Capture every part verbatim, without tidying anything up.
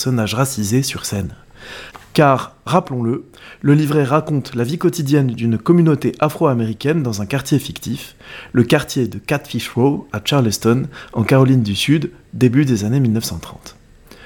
personnages racisés sur scène. Car, rappelons-le, le livret raconte la vie quotidienne d'une communauté afro-américaine dans un quartier fictif, le quartier de Catfish Row à Charleston, en Caroline du Sud, début des années mille neuf cent trente.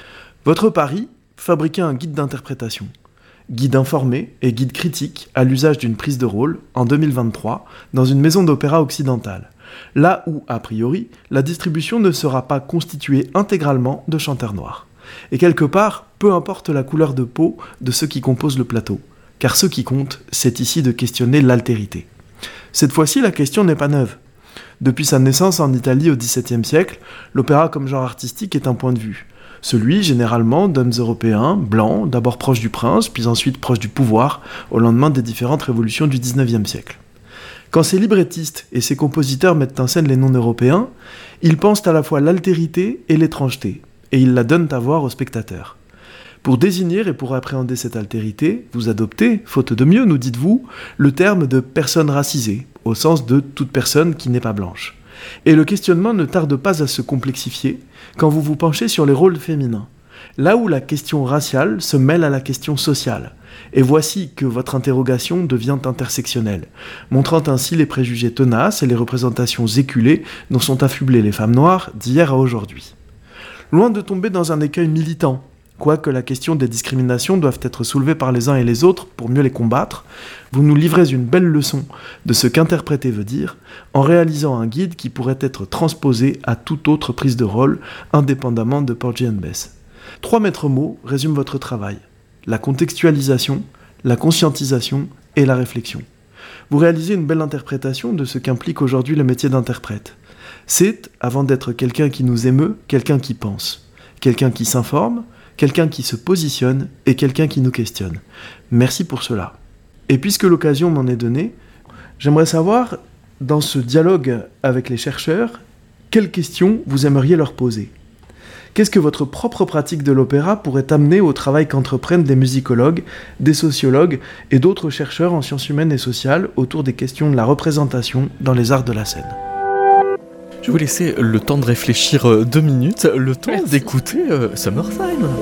Votre pari, fabriquer un guide d'interprétation. Guide informé et guide critique à l'usage d'une prise de rôle, en deux mille vingt-trois, dans une maison d'opéra occidentale, là où, a priori, la distribution ne sera pas constituée intégralement de chanteurs noirs. Et quelque part, peu importe la couleur de peau de ceux qui composent le plateau, car ce qui compte, c'est ici de questionner l'altérité. Cette fois-ci, la question n'est pas neuve. Depuis sa naissance en Italie au dix-septième siècle, l'opéra comme genre artistique est un point de vue. Celui, généralement, d'hommes européens, blancs, d'abord proches du prince, puis ensuite proches du pouvoir, au lendemain des différentes révolutions du dix-neuvième siècle. Quand ces librettistes et ces compositeurs mettent en scène les non-européens, ils pensent à la fois l'altérité et l'étrangeté, et ils la donnent à voir aux spectateurs. Pour désigner et pour appréhender cette altérité, vous adoptez, faute de mieux, nous dites-vous, le terme de personne racisée, au sens de toute personne qui n'est pas blanche. Et le questionnement ne tarde pas à se complexifier quand vous vous penchez sur les rôles féminins, là où la question raciale se mêle à la question sociale. Et voici que votre interrogation devient intersectionnelle, montrant ainsi les préjugés tenaces et les représentations éculées dont sont affublées les femmes noires d'hier à aujourd'hui. Loin de tomber dans un écueil militant, quoique la question des discriminations doivent être soulevées par les uns et les autres pour mieux les combattre, vous nous livrez une belle leçon de ce qu'interpréter veut dire, en réalisant un guide qui pourrait être transposé à toute autre prise de rôle, indépendamment de Porgy and Bess. Trois maîtres mots résument votre travail: la contextualisation, la conscientisation et la réflexion. Vous réalisez une belle interprétation de ce qu'implique aujourd'hui le métier d'interprète. C'est, avant d'être quelqu'un qui nous émeut, quelqu'un qui pense, quelqu'un qui s'informe, quelqu'un qui se positionne et quelqu'un qui nous questionne. Merci pour cela. Et puisque l'occasion m'en est donnée, j'aimerais savoir, dans ce dialogue avec les chercheurs, quelles questions vous aimeriez leur poser ? Qu'est-ce que votre propre pratique de l'opéra pourrait amener au travail qu'entreprennent des musicologues, des sociologues et d'autres chercheurs en sciences humaines et sociales autour des questions de la représentation dans les arts de la scène ? Je vais vous laisser le temps de réfléchir deux minutes, le temps Merci. d'écouter euh, Summertime.